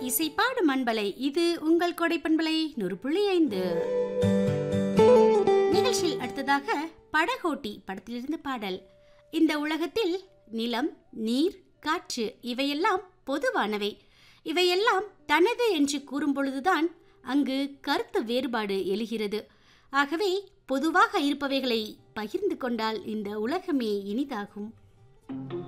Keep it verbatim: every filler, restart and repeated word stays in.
இசை பாடும் அன்பலை. இது உங்கள் கொடை பண்பலை நூறு புள்ளி ஐந்து. நிகழ்ச்சியில் அடுத்ததாக படகோட்டி படத்திலிருந்து பாடல். இந்த உலகத்தில் நிலம், நீர், காற்று இவையெல்லாம் பொதுவானவை. இவையெல்லாம் தனது என்று கூறும் பொழுதுதான் அங்கு கருத்து வேறுபாடு எழுகிறது. ஆகவே பொதுவாக இருப்பவைகளை பகிர்ந்து கொண்டால் இந்த உலகமே இனிதாகும்.